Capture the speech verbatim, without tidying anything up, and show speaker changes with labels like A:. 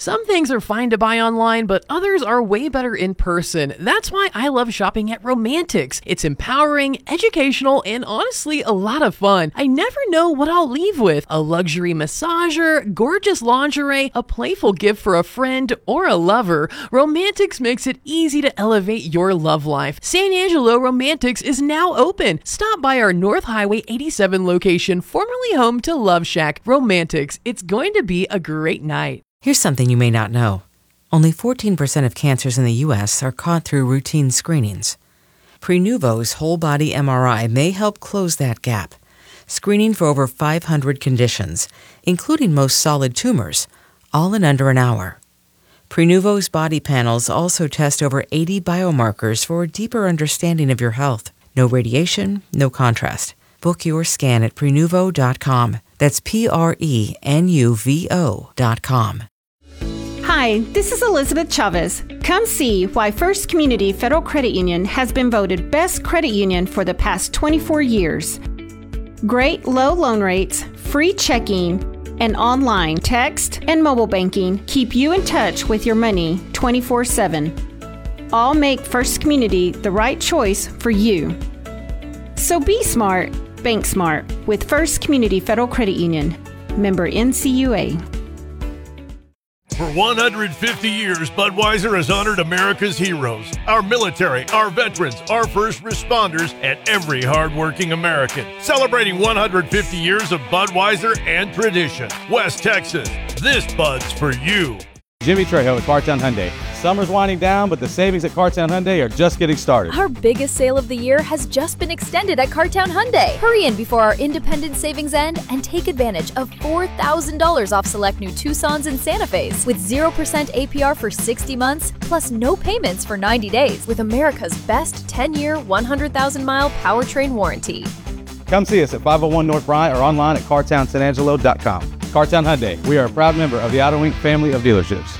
A: Some things are fine to buy online, but others are way better in person. That's why I love shopping at Romantics. It's empowering, educational, and honestly a lot of fun. I never know what I'll leave with. A luxury massager, gorgeous lingerie, a playful gift for a friend or a lover. Romantics makes it easy to elevate your love life. San Angelo Romantics is now open. Stop by our North Highway eighty-seven location, formerly home to Love Shack. Romantics. It's going to be a great night.
B: Here's something you may not know. Only fourteen percent of cancers in the U S are caught through routine screenings. Prenuvo's whole-body M R I may help close that gap, screening for over five hundred conditions, including most solid tumors, all in under an hour. Prenuvo's body panels also test over eighty biomarkers for a deeper understanding of your health. No radiation, no contrast. Book your scan at prenuvo dot com. That's P R E N U V O dot com.
C: Hi, this is Elizabeth Chavez. Come see why First Community Federal Credit Union has been voted Best Credit Union for the past twenty-four years. Great low loan rates, free checking, and online text and mobile banking keep you in touch with your money twenty-four seven. All make First Community the right choice for you. So be smart, bank smart with First Community Federal Credit Union. Member N C U A.
D: For one hundred fifty years, Budweiser has honored America's heroes, our military, our veterans, our first responders, and every hardworking American. Celebrating one hundred fifty years of Budweiser and tradition. West Texas, this Bud's for you.
E: Jimmy Trejo at Cartown Hyundai. Summer's winding down, but the savings at Cartown Hyundai are just getting started.
F: Our biggest sale of the year has just been extended at Cartown Hyundai. Hurry in before our independent savings end and take advantage of four thousand dollars off select new Tucsons and Santa Fe's with zero percent A P R for sixty months, plus no payments for ninety days with America's best ten-year, one hundred thousand mile powertrain warranty.
E: Come see us at five oh one North Bryant or online at cartown san angelo dot com. Cartown Hyundai, we are a proud member of the Auto Inc family of dealerships.